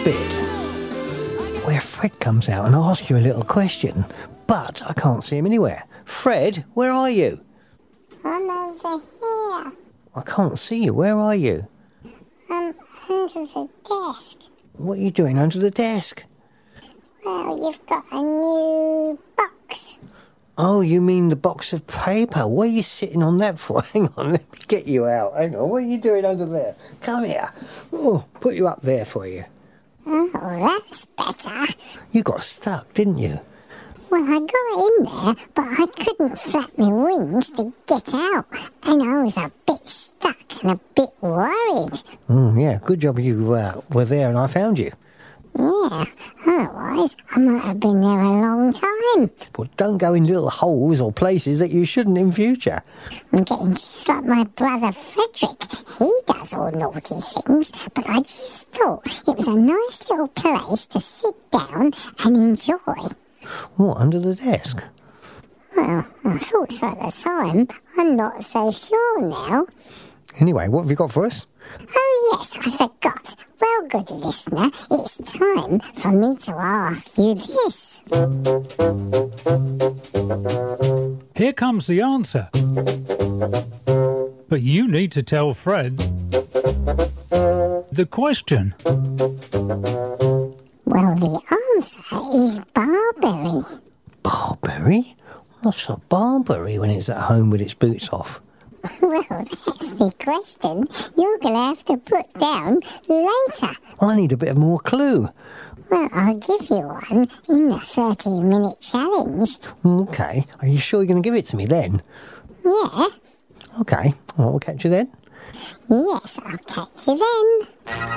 bit where Fred comes out and asks you a little question, but I can't see him anywhere. Fred, where are you? I'm over here. I can't see you. Where are you? I'm under the desk. What are you doing under the desk? Well, you've got a new box. Oh, you mean the box of paper? What are you sitting on that for? Hang on, let me get you out. Hang on, what are you doing under there? Come here. Oh, put you up there for you. Oh, that's better. You got stuck, didn't you? Well, I got in there, but I couldn't flap my wings to get out, and I was a bit stuck and a bit worried. Yeah, good job you were there and I found you. Yeah, otherwise I might have been there a long time. Well, don't go in little holes or places that you shouldn't in future. I'm getting just like my brother Frederick. He does all naughty things, but I just thought it was a nice little place to sit down and enjoy. What, under the desk? Well, I thought so at the time. I'm not so sure now. Anyway, what have you got for us? Oh yes, I forgot. Well, good listener, it's time for me to ask you this. Here comes the answer. But you need to tell Fred the question. Well, the answer is barberry. Barberry? What's a barberry when it's at home with its boots off? Well, that's the question you're going to have to put down later. Well, I need a bit more clue. Well, I'll give you one in the 30-minute challenge. Okay, are you sure you're going to give it to me then? Yeah. Okay, well, we'll catch you then. Yes, I'll catch you then.